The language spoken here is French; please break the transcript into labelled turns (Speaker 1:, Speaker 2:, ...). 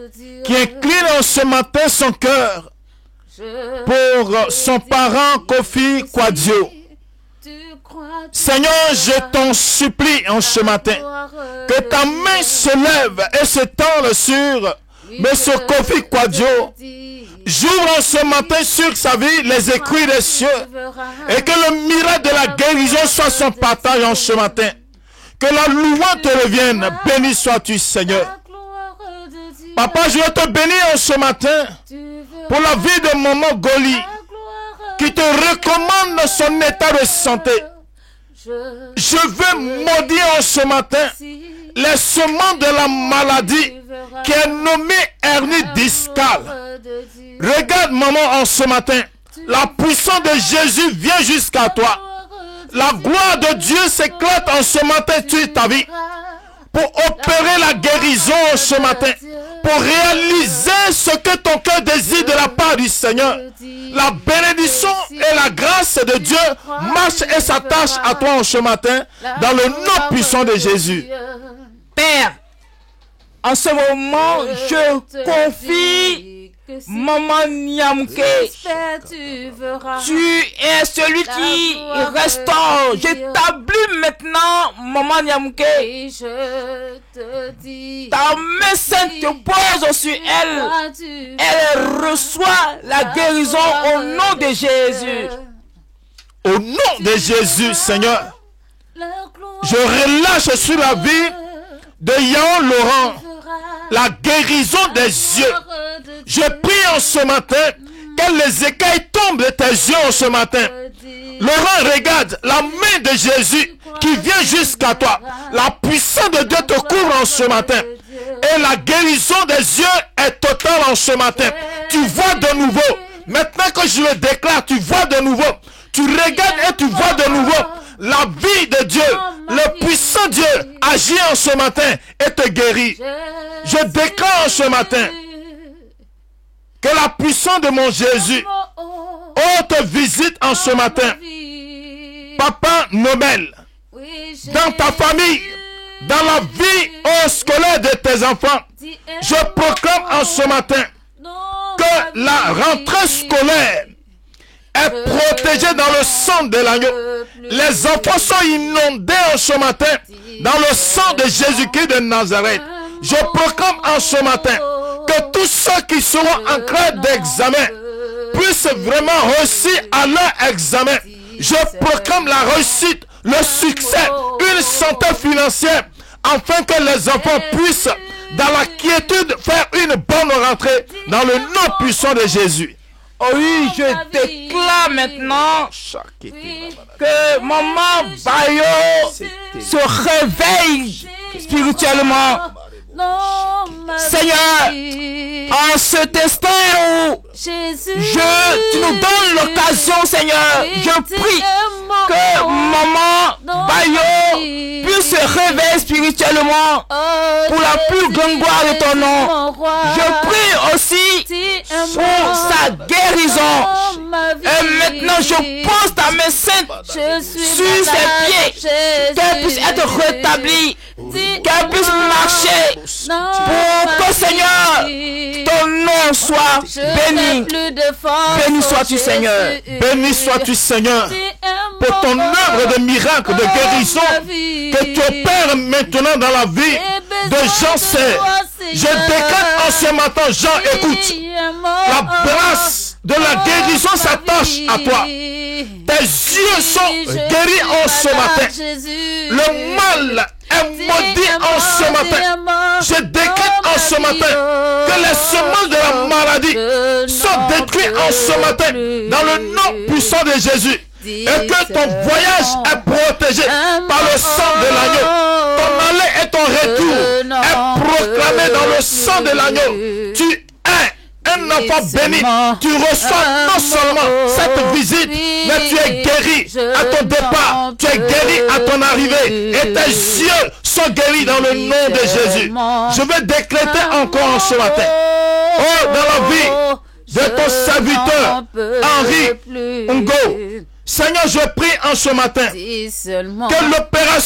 Speaker 1: qui incline en ce matin son cœur pour son parent Kofi Kwadio. Seigneur, je t'en supplie en ce matin que ta main se lève et se tende sur M. Kofi Kwadio. J'ouvre en ce matin sur sa vie les écrits des cieux et que le miracle de la guérison soit son partage en ce matin. Que la louange te revienne. Béni sois-tu, Seigneur. Papa, je veux te bénir en ce matin pour la vie de maman Goli qui te recommande son état de santé. Je veux maudire en ce matin les semences de la maladie qui est nommée hernie discale. Regarde maman en ce matin. La puissance de Jésus vient jusqu'à toi. La gloire de Dieu s'éclate en ce matin sur ta vie pour opérer la guérison en ce matin, pour réaliser ce que ton cœur désire de la part du Seigneur. La bénédiction et la grâce de Dieu marchent et s'attachent à toi en ce matin dans le nom puissant de Jésus.
Speaker 2: Père, en ce moment, je confie Maman Nyamke. Tu es celui qui restaure. J'établis maintenant Maman Nyamke. Ta main sainte te pose sur elle. Elle reçoit la guérison au nom de Jésus.
Speaker 1: Au nom de Jésus, Seigneur, je relâche sur la vie de Yaon Laurent la guérison des yeux. Je prie en ce matin que les écailles tombent de tes yeux en ce matin. Laurent, regarde la main de Jésus qui vient jusqu'à toi. La puissance de Dieu te couvre en ce matin. Et la guérison des yeux est totale en ce matin. Tu vois de nouveau. Maintenant que je le déclare, tu vois de nouveau. Tu regardes et tu vois de nouveau. La vie de Dieu, le puissant Dieu agit en ce matin et te guérit. Je déclare en ce matin que la puissance de mon Jésus te visite en ce matin. Papa Nobel, dans ta famille, dans la vie scolaire de tes enfants, je proclame en ce matin que la rentrée scolaire est protégée dans le sang de l'agneau. Les enfants sont inondés en ce matin dans le sang de Jésus-Christ de Nazareth. Je proclame en ce matin que tous ceux qui seront en classe d'examen puissent vraiment réussir à leur examen. Je proclame la réussite, le succès, une santé financière, afin que les enfants puissent, dans la quiétude, faire une bonne rentrée dans le nom puissant de Jésus.
Speaker 2: Oh oui, je déclare maintenant que Maman Bayo se réveille spirituellement. Seigneur, en cet instant où tu nous donnes l'occasion, Seigneur, je prie que Maman Bayo puisse se réveiller spirituellement pour la plus grande gloire de ton nom. Je prie aussi pour sa guérison. Et maintenant, je pose ta main sainte sur ses pieds, qu'elle puisse être rétablie, qu'elle puisse marcher, pour que, Seigneur, ton nom soit béni. Béni sois-tu, Seigneur.
Speaker 1: Béni sois-tu, Seigneur, pour ton œuvre de miracle, de guérison que tu opères maintenant dans la vie de Jean Serre. Je déclare en ce matin, Jean, écoute, la grâce de la guérison s'attache à toi. Tes yeux sont guéris en ce matin. Le mal est maudit en ce matin. Je décrète en ce matin que les semences de la maladie sont détruites en ce matin dans le nom puissant de Jésus. Et que ton voyage est protégé par le sang de l'agneau. Ton aller et ton retour est proclamé dans le sang de l'agneau. Tu es un enfant béni. Tu reçois non seulement cette visite, mais tu es guéri à ton départ. Tu es guéri à ton arrivée. Et tes yeux sont guéris dans le nom de Jésus. Je vais décréter encore ce matin. Oh, dans la vie de ton serviteur Henri Ngo, Seigneur, je prie en ce matin que l'opération